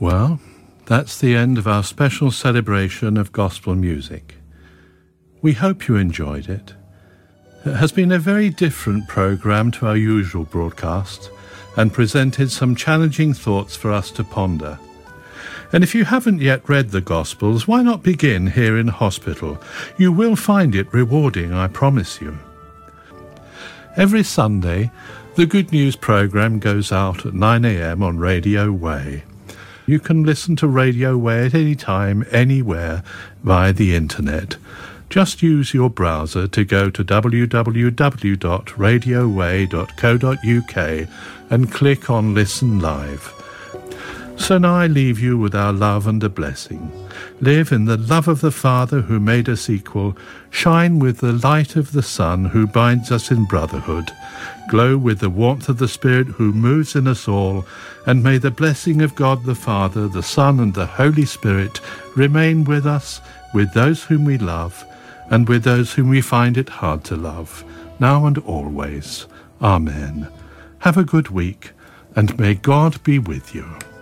Well, that's the end of our special celebration of gospel music. We hope you enjoyed it. It has been a very different programme to our usual broadcast and presented some challenging thoughts for us to ponder. And if you haven't yet read the Gospels, why not begin here in hospital? You will find it rewarding, I promise you. Every Sunday, the Good News programme goes out at 9 a.m. on Radio Way. You can listen to Radio Way at any time, anywhere, via the internet. Just use your browser to go to www.radioway.co.uk and click on Listen Live. So now I leave you with our love and a blessing. Live in the love of the Father who made us equal. Shine with the light of the Son who binds us in brotherhood. Glow with the warmth of the Spirit who moves in us all. And may the blessing of God the Father, the Son and the Holy Spirit remain with us, with those whom we love, and with those whom we find it hard to love, now and always. Amen. Have a good week, and may God be with you.